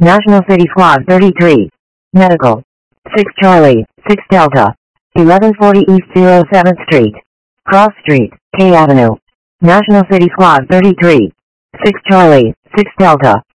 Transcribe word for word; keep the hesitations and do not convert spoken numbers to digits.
National City Squad thirty-three. Medical. six Charlie, six Delta. eleven forty East oh seventh Street. Cross Street, K Avenue. National City Squad thirty-three. six Charlie, six Delta.